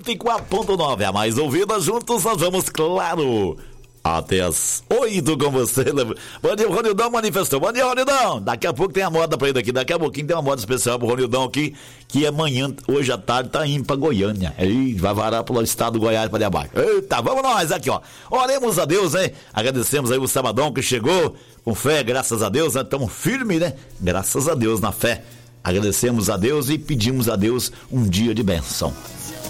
4.9, a mais ouvida. Juntos nós vamos, claro, até as 8 com você. Bom dia, o Ronildão manifestou. Bom dia, Ronildão. Daqui a pouco tem a moda pra ele aqui. Daqui a pouquinho tem uma moda especial pro Ronildão aqui, que amanhã, hoje à tarde, tá indo pra Goiânia. Aí vai varar pelo estado do Goiás pra debaixo. Eita, vamos nós aqui, ó. Oremos a Deus, hein? Agradecemos aí o sabadão que chegou com fé, graças a Deus, né? Estamos firmes, né? Graças a Deus na fé. Agradecemos a Deus e pedimos a Deus um dia de bênção.